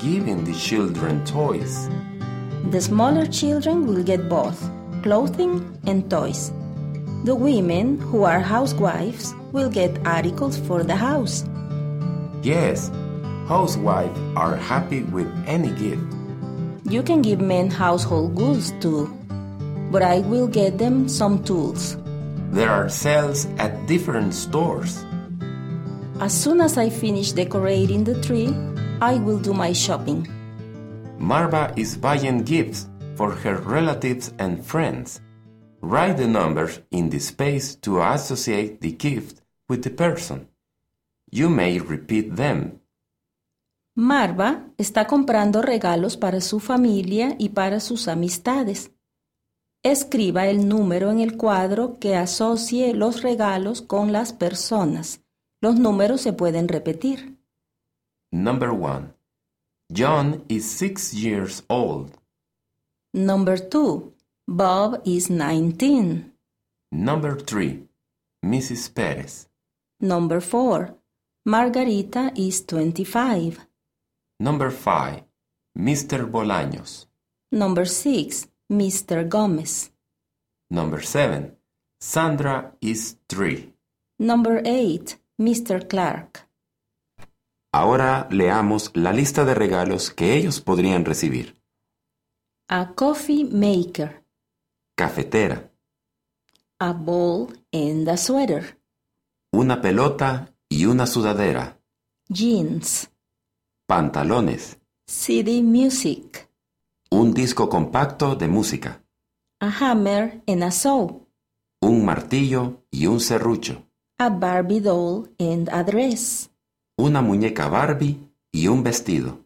giving the children toys. The smaller children will get both clothing and toys. The women who are housewives will get articles for the house. Yes, housewives are happy with any gift. You can give men household goods too, but I will get them some tools. There are sales at different stores. As soon as I finish decorating the tree, I will do my shopping. Marva is buying gifts for her relatives and friends. Write the numbers in the space to associate the gift with the person. You may repeat them. Marva está comprando regalos para su familia y para sus amistades. Escriba el número en el cuadro que asocie los regalos con las personas. Los números se pueden repetir. Number 1. John is 6 years old. Number 2. Bob is 19. Number 3. Mrs. Perez. Number 4. Margarita is 25. Number 5. Mr. Bolaños. Number 6. Mr. Gomez. Number 7. Sandra is 3. Number 8. Mr. Clark. Ahora leamos la lista de regalos que ellos podrían recibir. A coffee maker. Cafetera, A ball and a sweater. una pelota y una sudadera, Jeans. pantalones, CD music. un disco compacto de música, A hammer and a saw. un martillo y un serrucho, A Barbie doll and a dress. una muñeca Barbie y un vestido.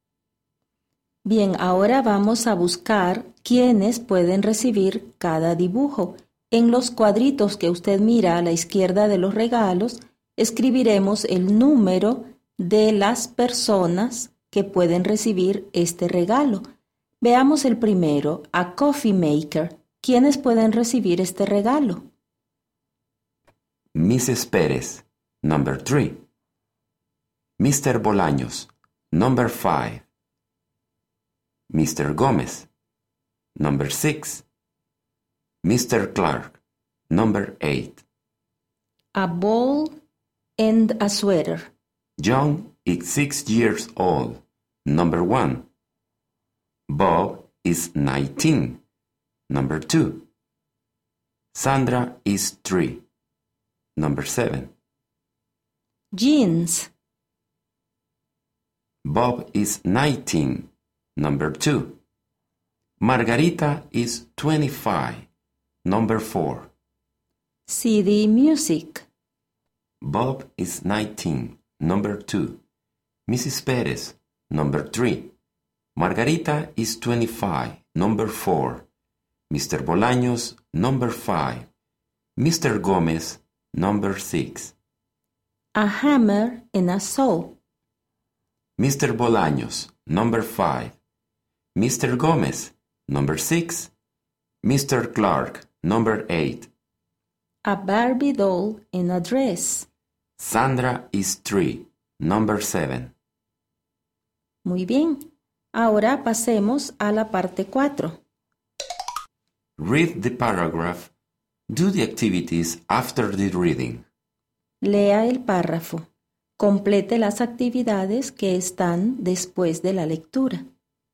Bien, ahora vamos a buscar quiénes pueden recibir cada dibujo. En los cuadritos que usted mira a la izquierda de los regalos, escribiremos el número de las personas que pueden recibir este regalo. Veamos el primero, a coffee maker. ¿Quiénes pueden recibir este regalo? Mrs. Pérez, number 3. Mr. Bolaños, number 5. Mr. Gómez, number 6. Mr. Clark, number 8. A ball and a sweater. John is 6 years old, number 1. Bob is 19, number 2. Sandra is 3, number 7. Jeans. Bob is 19, number 2. Margarita is 25, number 4. CD music. Bob is 19, number 2. Mrs. Perez, number 3. Margarita is 25, number 4. Mr. Bolaños, number 5. Mr. Gómez, number 6. A hammer and a saw. Mr. Bolaños, number 5. Mr. Gómez, number 6. Mr. Clark, number 8. A Barbie doll and a dress. Sandra is 3, number 7. Muy bien. Ahora pasemos a la parte 4. Read the paragraph. Do the activities after the reading. Lea el párrafo. Complete las actividades que están después de la lectura.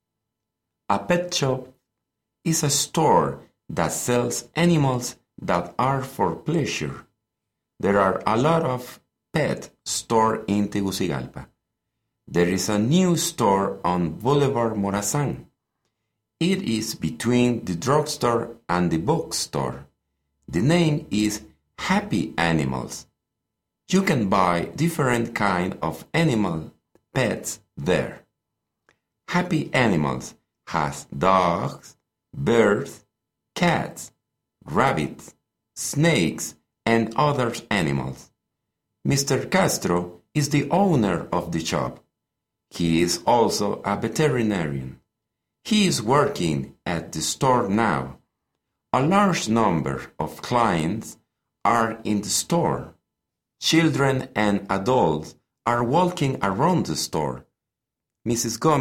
A pet shop is a store that sells animals that are for pleasure. There are a lot of pet stores in Tegucigalpa. There is a new store on Boulevard Morazán. It is between the drugstore and the bookstore. The name is Happy Animals. You can buy different kind of animal pets there. Happy Animals has dogs, birds, cats, rabbits, snakes, and other animals. Mr. Castro is the owner of the shop. He is also a veterinarian. He is working at the store now. A large number of clients are in the store. Children and adults are walking around the store. Mrs. Gomez